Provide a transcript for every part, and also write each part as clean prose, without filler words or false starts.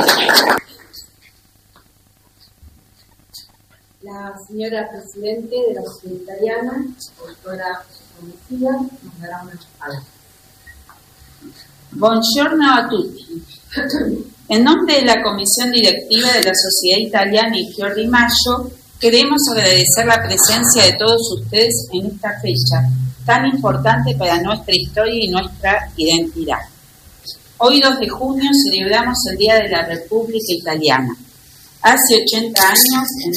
La señora Presidente de la Sociedad Italiana, doctora Homicida, nos dará unas palabras. Buongiorno a tutti. En nombre de la Comisión Directiva de la Sociedad Italiana y Fior di Mayo, queremos agradecer la presencia de todos ustedes en esta fecha tan importante para nuestra historia y nuestra identidad. Hoy, 2 de junio, celebramos el Día de la República Italiana. Hace 80 años, en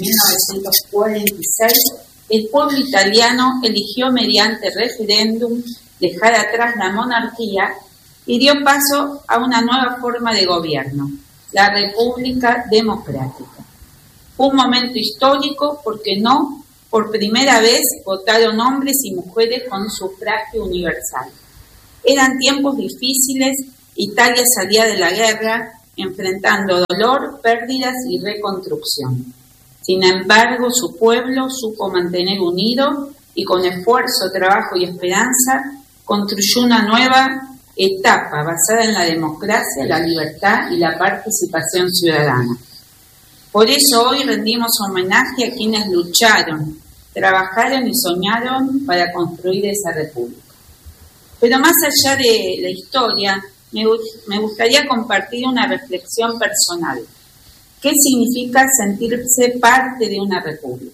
1946, el pueblo italiano eligió mediante referéndum dejar atrás la monarquía y dio paso a una nueva forma de gobierno, la República Democrática. Fue un momento histórico porque por primera vez votaron hombres y mujeres con sufragio universal. Eran tiempos difíciles, Italia salía de la guerra, enfrentando dolor, pérdidas y reconstrucción. Sin embargo, su pueblo supo mantener unido y con esfuerzo, trabajo y esperanza construyó una nueva etapa basada en la democracia, la libertad y la participación ciudadana. Por eso hoy rendimos homenaje a quienes lucharon, trabajaron y soñaron para construir esa república. Pero más allá de la historia, me gustaría compartir una reflexión personal. ¿Qué significa sentirse parte de una república?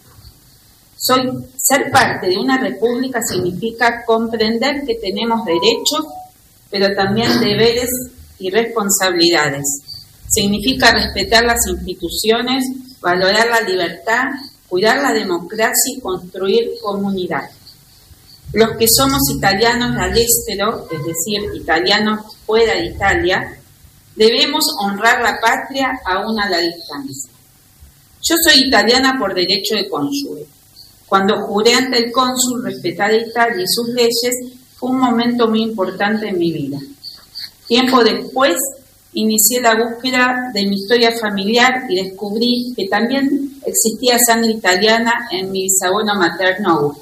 Ser parte de una república significa comprender que tenemos derechos, pero también deberes y responsabilidades. Significa respetar las instituciones, valorar la libertad, cuidar la democracia y construir comunidad. Los que somos italianos all'estero, es decir, italianos fuera de Italia, debemos honrar la patria aún a la distancia. Yo soy italiana por derecho de cónyuge. Cuando juré ante el cónsul respetar a Italia y sus leyes, fue un momento muy importante en mi vida. Tiempo después, inicié la búsqueda de mi historia familiar y descubrí que también existía sangre italiana en mi bisabuelo materno Augusto.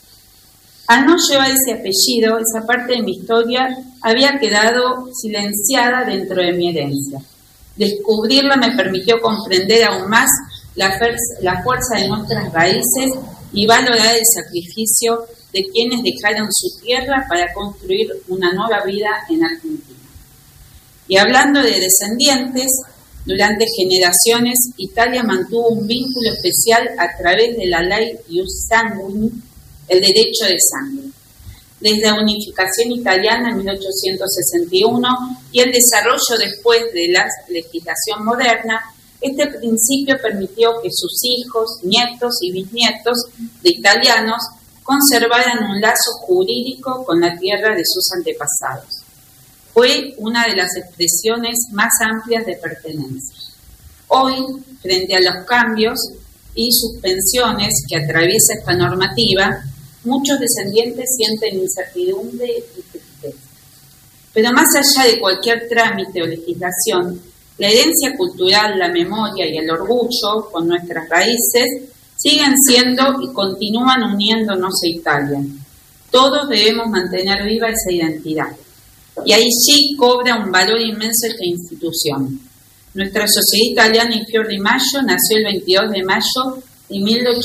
Al no llevar ese apellido, esa parte de mi historia había quedado silenciada dentro de mi herencia. Descubrirla me permitió comprender aún más la fuerza de nuestras raíces y valorar el sacrificio de quienes dejaron su tierra para construir una nueva vida en Argentina. Y hablando de descendientes, durante generaciones Italia mantuvo un vínculo especial a través de la ley Ius Sanguinis, el derecho de sangre. Desde la unificación italiana en 1861 y el desarrollo después de la legislación moderna, este principio permitió que sus hijos, nietos y bisnietos de italianos conservaran un lazo jurídico con la tierra de sus antepasados. Fue una de las expresiones más amplias de pertenencia. Hoy, frente a los cambios y suspensiones que atraviesa esta normativa, muchos descendientes sienten incertidumbre y tristeza. Pero más allá de cualquier trámite o legislación, la herencia cultural, la memoria y el orgullo con nuestras raíces siguen siendo y continúan uniéndonos a Italia. Todos debemos mantener viva esa identidad. Y ahí sí cobra un valor inmenso esta institución. Nuestra Sociedad Italiana y Fior di Mayo nació el 22 de mayo de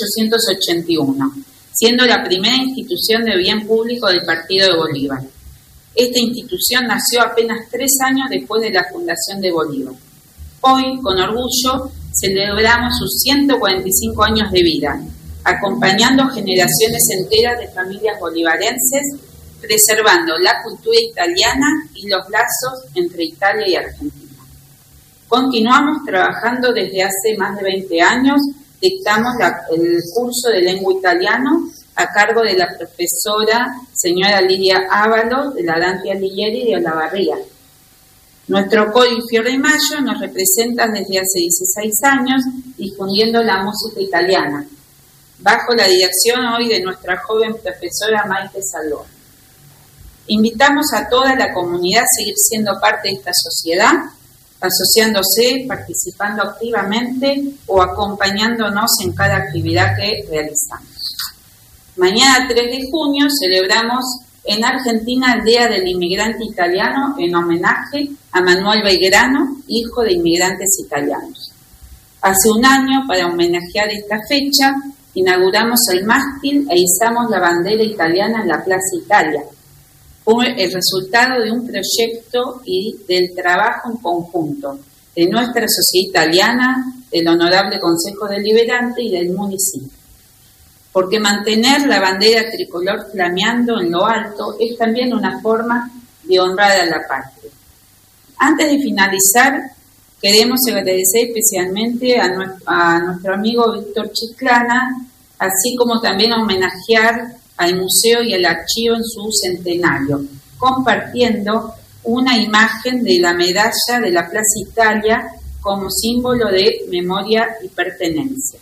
1881, siendo la primera institución de bien público del Partido de Bolívar. Esta institución nació apenas 3 años después de la fundación de Bolívar. Hoy, con orgullo, celebramos sus 145 años de vida, acompañando generaciones enteras de familias bolivarenses, preservando la cultura italiana y los lazos entre Italia y Argentina. Continuamos trabajando desde hace más de 20 años, dictamos el curso de lengua italiano a cargo de la profesora señora Lidia Ávalo de la Dante Alighieri de Olavarría. Nuestro coro Fior di Mayo nos representa desde hace 16 años difundiendo la música italiana, bajo la dirección hoy de nuestra joven profesora Maite Saló. Invitamos a toda la comunidad a seguir siendo parte de esta sociedad, asociándose, participando activamente o acompañándonos en cada actividad que realizamos. Mañana 3 de junio celebramos en Argentina el Día del Inmigrante Italiano en homenaje a Manuel Belgrano, hijo de inmigrantes italianos. Hace un año, para homenajear esta fecha, inauguramos el mástil e izamos la bandera italiana en la Plaza Italia. Fue el resultado de un proyecto y del trabajo en conjunto de nuestra sociedad italiana, del Honorable Consejo Deliberante y del municipio. Porque mantener la bandera tricolor flameando en lo alto es también una forma de honrar a la patria. Antes de finalizar, queremos agradecer especialmente a nuestro amigo Víctor Chiclana, así como también homenajear al museo y al archivo en su centenario, compartiendo una imagen de la medalla de la Plaza Italia como símbolo de memoria y pertenencia.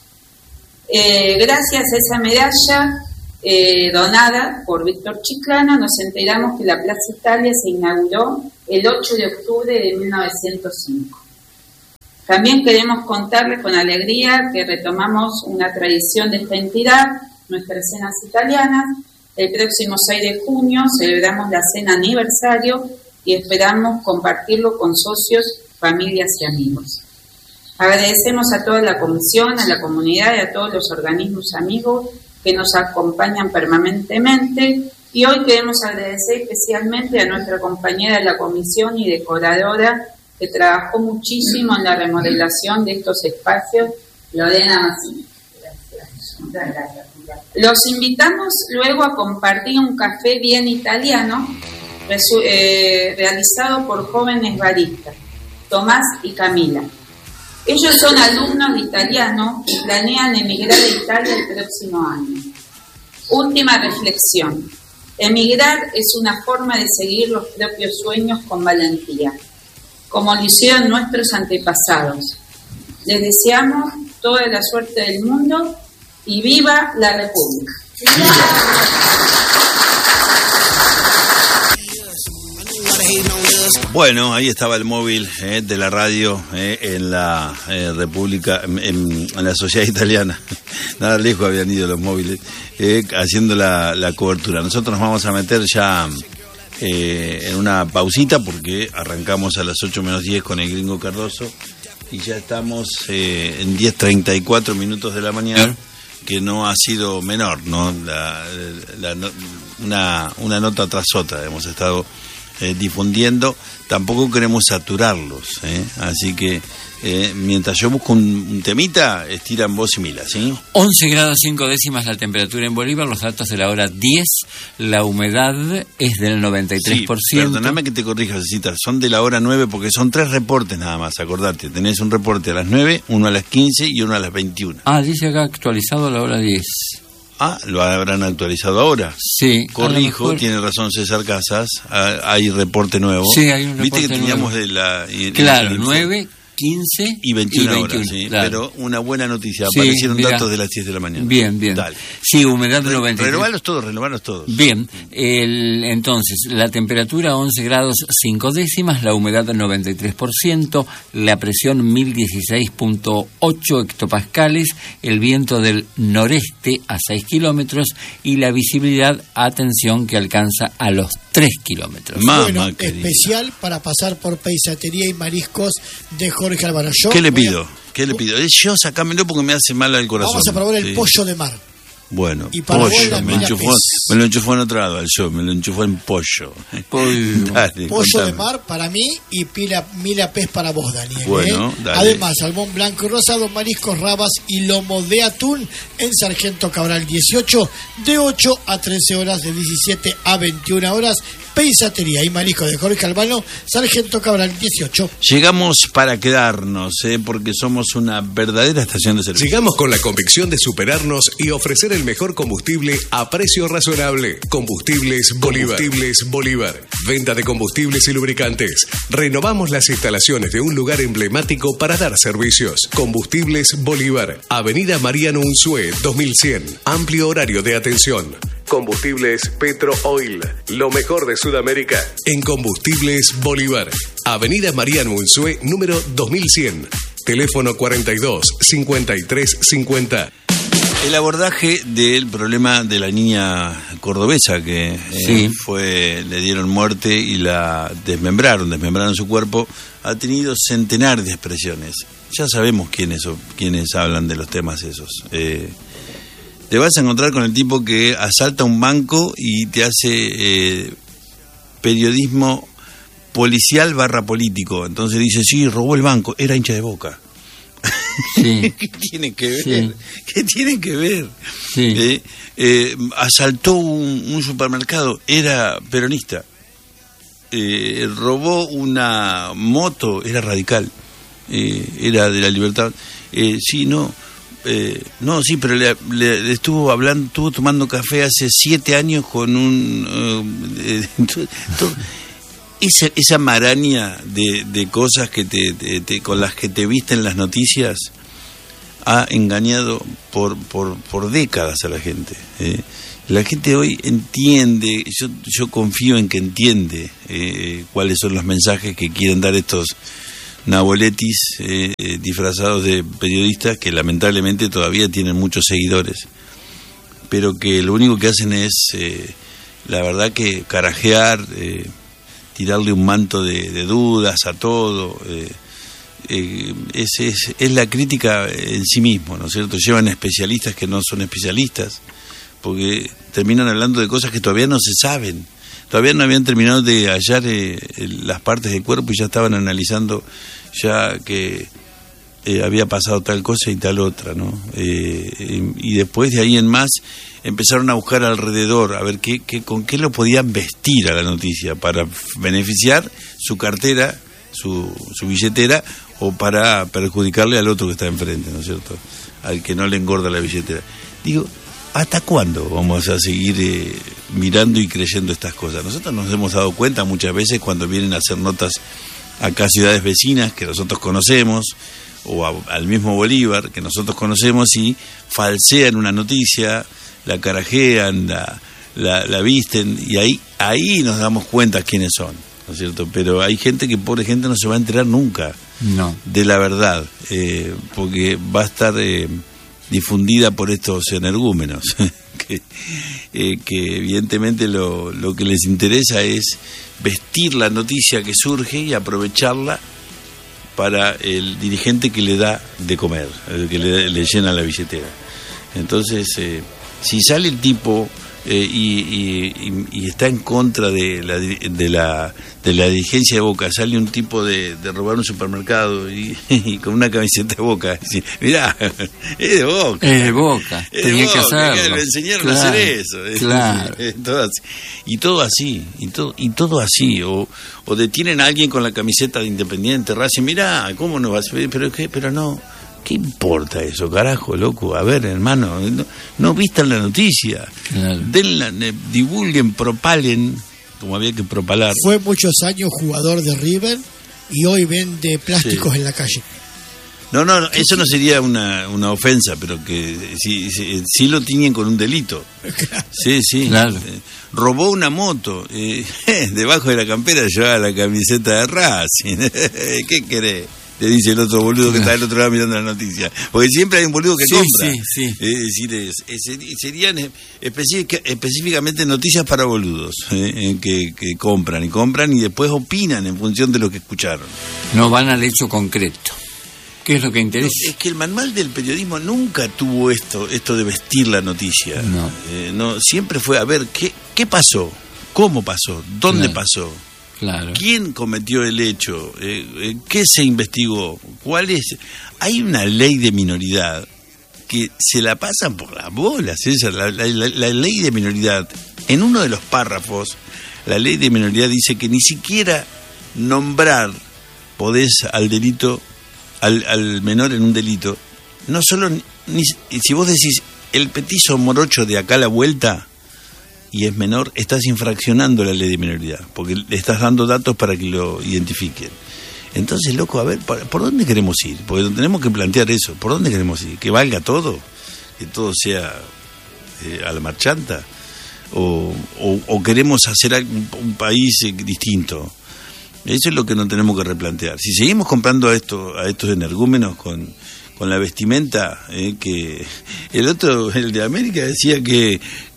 Gracias a esa medalla donada por Víctor Chiclana, nos enteramos que la Plaza Italia se inauguró el 8 de octubre de 1905. También queremos contarles con alegría que retomamos una tradición de esta entidad, nuestras cenas italianas. El próximo 6 de junio celebramos la cena aniversario y esperamos compartirlo con socios, familias y amigos. Agradecemos a toda la comisión, a la comunidad y a todos los organismos amigos que nos acompañan permanentemente, y hoy queremos agradecer especialmente a nuestra compañera de la comisión y decoradora que trabajó muchísimo en la remodelación de estos espacios, Lorena Massini. Gracias. Los invitamos luego a compartir un café bien italiano realizado por jóvenes baristas, Tomás y Camila. Ellos son alumnos de italiano y planean emigrar a Italia el próximo año. Última reflexión. Emigrar es una forma de seguir los propios sueños con valentía, como lo hicieron nuestros antepasados. Les deseamos toda la suerte del mundo y ¡viva la República! Bueno, ahí estaba el móvil de la radio en la República, en la sociedad italiana. Nada lejos habían ido los móviles haciendo la cobertura. Nosotros nos vamos a meter ya en una pausita porque arrancamos a las 8 menos 10 con el Gringo Cardoso y ya estamos en 10:34 minutos de la mañana, que no ha sido menor, ¿no? Una nota tras otra hemos estado difundiendo. Tampoco queremos saturarlos, así que mientras yo busco un temita, estiran voz y mila, ¿sí? 11 grados 5 décimas la temperatura en Bolívar, los datos de la hora 10, la humedad es del 93%. Sí, perdóname que te corrija, Cecita, son de la hora 9 porque son 3 reportes nada más, acordate, tenés un reporte a las 9, uno a las 15 y uno a las 21. Dice acá actualizado a la hora 10. ¿Lo habrán actualizado ahora? Sí. Corrijo, tiene razón César Casas, hay reporte nuevo. Sí, hay un reporte nuevo. Viste que teníamos de la... Claro, 9, 15 y 21 horas, sí, claro. Pero una buena noticia, aparecieron datos de las 10 de la mañana. Bien. Dale. Sí, humedad del 93%. Renovalos todos. Bien, entonces, la temperatura 11 grados 5 décimas, la humedad del 93%, la presión 1016.8 hectopascales, el viento del noreste a 6 kilómetros y la visibilidad, atención, que alcanza a los 3 kilómetros. Bueno, especial para pasar por Peisatería y Mariscos de Jorge Albano. ¿Qué le pido? Yo sacámelo porque me hace mal al corazón. Vamos a probar el pollo de mar. Bueno, y para pollo, me lo enchufó en otro lado, me lo enchufó en pollo. Dale, pollo de mar para mí y Mila Pez para vos, Daniel. Bueno, dale. Además, salmón blanco y rosado, mariscos, rabas y lomo de atún en Sargento Cabral 18, de 8 a 13 horas, de 17 a 21 horas. Peisatería y Mariscos de Jorge Albano, Sargento Cabral 18. Llegamos para quedarnos, porque somos una verdadera estación de servicio. Llegamos con la convicción de superarnos y ofrecer el mejor combustible a precio razonable. Combustibles Bolívar. Venta de combustibles y lubricantes. Renovamos las instalaciones de un lugar emblemático para dar servicios. Combustibles Bolívar. Avenida Mariano Unzué, 2100. Amplio horario de atención. Combustibles Petro Oil, lo mejor de Sudamérica. En Combustibles Bolívar, Avenida Mariano Unzué, número 2100. Teléfono 42 53 50. El abordaje del problema de la niña cordobesa que le dieron muerte y la desmembraron su cuerpo, ha tenido centenares de expresiones. Ya sabemos quiénes hablan de los temas esos. Te vas a encontrar con el tipo que asalta un banco y te hace periodismo policial / político. Entonces dice, sí, robó el banco, era hincha de Boca. Sí. ¿Qué tienen que ver? Sí. ¿Qué tienen que ver? Sí. Asaltó un supermercado, era peronista. Robó una moto, era radical. Era de la libertad. Pero le estuvo tomando café hace 7 años con esa maraña de cosas que con las que te visten las noticias ha engañado por décadas a la gente. La gente hoy entiende, yo confío en que entiende cuáles son los mensajes que quieren dar estos naboletis disfrazados de periodistas que lamentablemente todavía tienen muchos seguidores, pero que lo único que hacen es, la verdad, que carajear, tirarle un manto de dudas a todo. Es la crítica en sí mismo, ¿no es cierto? Llevan especialistas que no son especialistas, porque terminan hablando de cosas que todavía no se saben. Todavía no habían terminado de hallar las partes del cuerpo y ya estaban analizando ya que había pasado tal cosa y tal otra, ¿no? Y después de ahí en más empezaron a buscar alrededor, a ver con qué lo podían vestir a la noticia para beneficiar su cartera, su billetera, o para perjudicarle al otro que está enfrente, ¿no es cierto? Al que no le engorda la billetera. Digo, ¿hasta cuándo vamos a seguir mirando y creyendo estas cosas? Nosotros nos hemos dado cuenta muchas veces cuando vienen a hacer notas acá a ciudades vecinas que nosotros conocemos, o al mismo Bolívar que nosotros conocemos, y falsean una noticia, la carajean, la visten, y ahí nos damos cuenta quiénes son, ¿no es cierto? Pero hay gente que, pobre gente, no se va a enterar nunca de la verdad, porque va a estar difundida por estos energúmenos que evidentemente lo que les interesa es vestir la noticia que surge y aprovecharla para el dirigente que le da de comer, el que le llena la billetera. Entonces, si sale el tipo y está en contra de la dirigencia de Boca, sale un tipo de robar un supermercado y con una camiseta de Boca, dice, mirá, es de Boca. Es de Boca, tenía que hacerlo. Me enseñaron a hacer eso. Claro. Y todo así. O detienen a alguien con la camiseta de Independiente, Racing, mirá, ¿cómo no vas a ver? Pero no. ¿Qué importa eso, carajo, loco? A ver, hermano, no vistan la noticia. Claro. Divulguen, propalen, como había que propalar. Fue muchos años jugador de River y hoy vende plásticos en la calle. No, eso no sería una ofensa, pero que sí lo tiñen con un delito. Claro. Sí. Claro. Robó una moto, debajo de la campera llevaba la camiseta de Racing. ¿Qué querés? Le dice el otro boludo que está del otro lado mirando la noticia. Porque siempre hay un boludo que compra. Sí. Es decir, serían específicamente noticias para boludos, que compran y después opinan en función de lo que escucharon. No van al hecho concreto. ¿Qué es lo que interesa? Es que el manual del periodismo nunca tuvo esto de vestir la noticia. No, siempre fue a ver qué pasó, cómo pasó, dónde pasó. Claro. ¿ ¿Quién cometió el hecho? ¿Qué se investigó? ¿Cuál es? Hay una ley de minoridad que se la pasan por las bolas. La ley de minoridad, en uno de los párrafos, la ley de minoridad dice que ni siquiera nombrar podés al delito, al menor en un delito. No solo, si vos decís el petizo morocho de acá a la vuelta y es menor, estás infraccionando la ley de minoridad, porque le estás dando datos para que lo identifiquen. Entonces, loco, a ver, ¿por dónde queremos ir? Porque tenemos que plantear eso. ¿Por dónde queremos ir? ¿Que valga todo? ¿Que todo sea a la marchanta? ¿O queremos hacer un país distinto? Eso es lo que nos tenemos que replantear. Si seguimos comprando a estos energúmenos con con la vestimenta, que el otro, el de América, decía que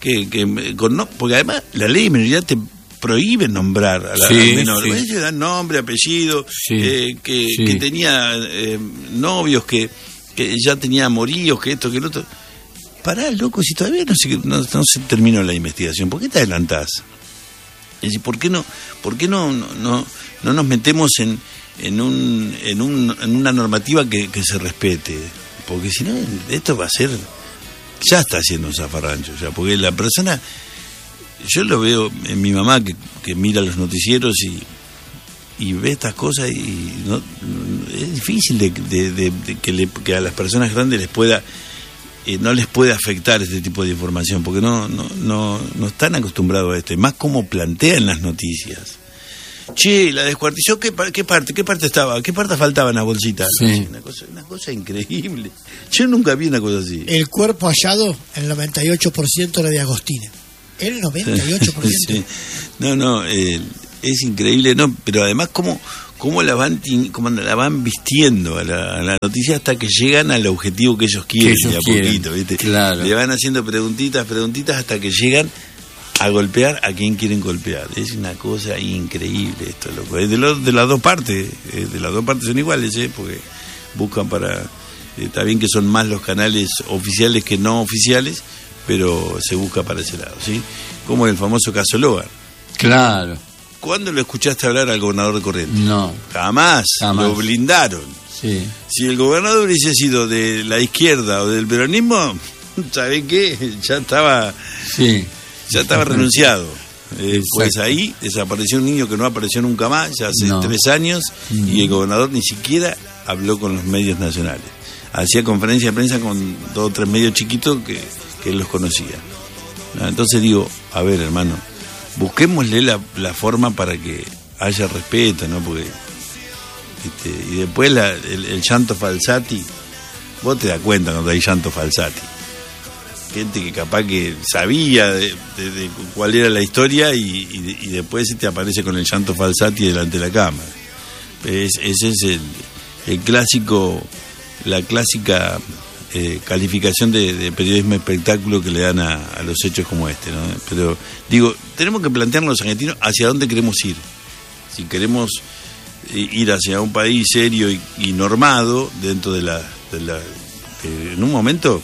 porque además la ley de minoría te prohíbe nombrar a la menor. Sí. Ellos dan nombre, apellido, que tenía novios, que ya tenía amoríos, que esto, que el otro. Pará, loco, si todavía no se terminó la investigación, ¿por qué te adelantás? Es decir, ¿por qué no nos metemos en una normativa que se respete? Porque si no, esto va a ser, ya está haciendo un zafarrancho, ya, porque la persona, yo lo veo en mi mamá que mira los noticieros y ve estas cosas y no, es difícil que a las personas grandes no les puede afectar este tipo de información, porque no están acostumbrados a esto, y más como plantean las noticias. Che, la descuartizó, ¿qué parte estaba? ¿Qué parte faltaba en la bolsita? Sí. Una cosa increíble. Yo nunca vi una cosa así. El cuerpo hallado, el 98% era de Agostina. El 98%. Sí. No, es increíble, no, pero además cómo la van vistiendo a la noticia hasta que llegan al objetivo que ellos quieren, de a poquito, ¿viste? Claro. Le van haciendo preguntitas hasta que llegan a golpear a quien quieren golpear. Es una cosa increíble esto, loco. Es de las dos partes, son iguales, porque buscan está bien que son más los canales oficiales que no oficiales, pero se busca para ese lado, ¿sí? Como el famoso caso Logan. Claro. ¿Cuándo lo escuchaste hablar al gobernador de Corrientes? No. Jamás. Lo blindaron. Sí. Si el gobernador hubiese sido de la izquierda o del peronismo, ¿sabés qué? Ya estaba renunciado. Pues ahí desapareció un niño que no apareció nunca más, ya hace 3 años, y el gobernador ni siquiera habló con los medios nacionales. Hacía conferencia de prensa con 2 o 3 medios chiquitos que él los conocía. Entonces digo, a ver, hermano, busquémosle la forma para que haya respeto, ¿no? Porque y después el llanto falsati, vos te das cuenta cuando hay llanto falsati. Gente que capaz que sabía de cuál era la historia y después se te aparece con el llanto falsati delante de la cámara. Ese es el clásico, la clásica calificación de periodismo espectáculo que le dan a los hechos como este, ¿no? Pero digo, tenemos que plantearnos los argentinos hacia dónde queremos ir. Si queremos ir hacia un país serio y normado, dentro de la en un momento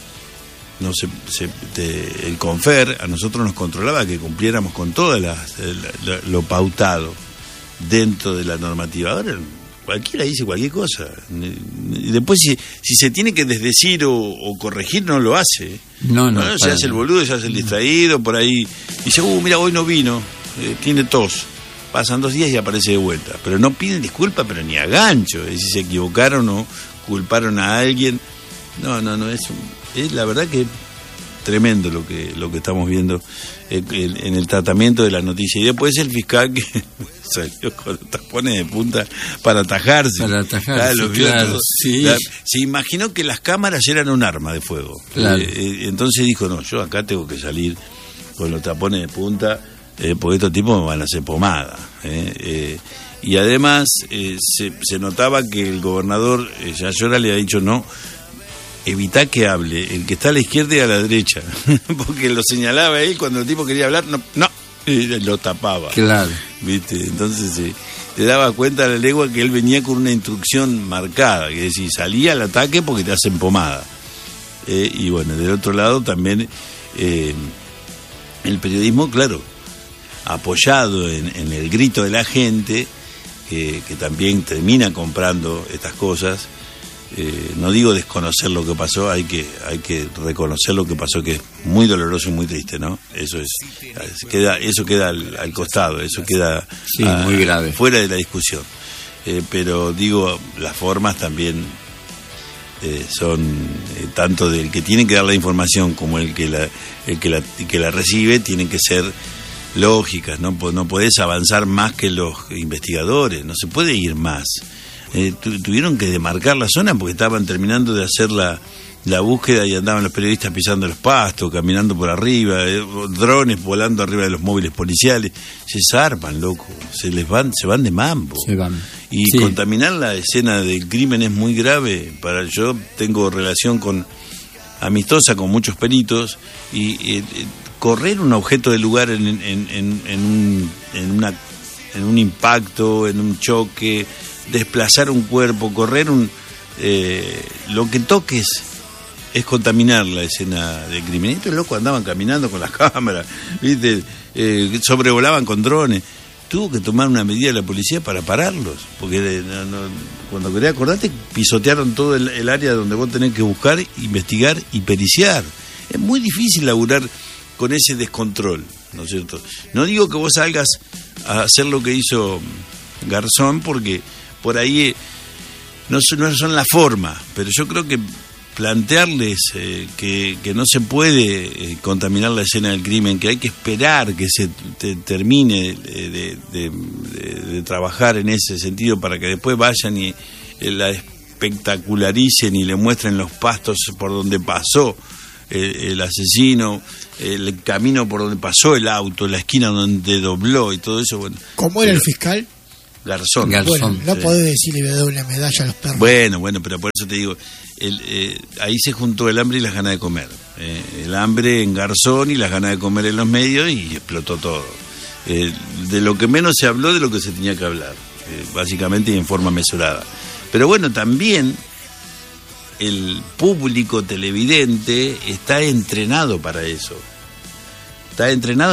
el CONFER a nosotros nos controlaba que cumpliéramos con todo lo pautado dentro de la normativa. Ahora cualquiera dice cualquier cosa, y después si se tiene que desdecir o corregir, no lo hace. No se hace el boludo, se hace el distraído por ahí, y dice, mira, hoy no vino, tiene tos. Pasan 2 días y aparece de vuelta, pero no piden disculpas, pero ni a gancho, si se equivocaron o culparon a alguien. No, es la verdad que tremendo lo que estamos viendo en el tratamiento de la noticia. Y después el fiscal que salió con los tapones de punta para atajarse. Claro. Sí. Se imaginó que las cámaras eran un arma de fuego. Claro. Entonces dijo, no, yo acá tengo que salir con los tapones de punta, porque estos tipos me van a hacer pomada. Y además se notaba que el gobernador Yayora le ha dicho, no, evitá que hable el que está a la izquierda y a la derecha, porque lo señalaba él cuando el tipo quería hablar, no, y lo tapaba. Claro. ¿Viste? Entonces te daba cuenta a la legua que él venía con una instrucción marcada, que es decir, salía al ataque porque te hacen pomada. Y bueno, del otro lado también el periodismo, claro, apoyado en el grito de la gente, que también termina comprando estas cosas. No digo desconocer lo que pasó, hay que reconocer lo que pasó, que es muy doloroso y muy triste, ¿no? Eso queda al costado, eso queda muy grave, fuera de la discusión. Pero digo, las formas también son tanto del que tiene que dar la información como el que la recibe, tienen que ser lógicas, ¿no? No podés avanzar más que los investigadores, no se puede ir más. Tuvieron que demarcar la zona porque estaban terminando de hacer la búsqueda y andaban los periodistas pisando los pastos, caminando por arriba, drones volando arriba de los móviles policiales. Se zarpan, loco, se van de mambo. Se van. Y sí. Contaminar la escena del crimen es muy grave. Yo tengo relación amistosa con muchos peritos y correr un objeto del lugar en un impacto, en un choque, desplazar un cuerpo, correr lo que toques es contaminar la escena del crimen. Estos locos andaban caminando con las cámaras, ¿viste? Sobrevolaban con drones. Tuvo que tomar una medida la policía para pararlos, porque cuando querés acordarte, pisotearon todo el área donde vos tenés que buscar, investigar y periciar. Es muy difícil laburar con ese descontrol, ¿no es cierto? No digo que vos salgas a hacer lo que hizo Garzón, porque por ahí no son la forma, pero yo creo que plantearles que no se puede contaminar la escena del crimen, que hay que esperar que se termine de trabajar en ese sentido para que después vayan y la espectacularicen y le muestren los pastos por donde pasó el asesino, el camino por donde pasó el auto, la esquina donde dobló y todo eso. Bueno, ¿cómo era el fiscal? Garzón. Bueno, no podés decirle le doy una medalla a los perros. Bueno, pero por eso te digo, ahí se juntó el hambre y las ganas de comer. El hambre en Garzón y las ganas de comer en los medios y explotó todo. De lo que menos se habló, de lo que se tenía que hablar, básicamente y en forma mesurada. Pero bueno, también el público televidente está entrenado para eso. Está entrenado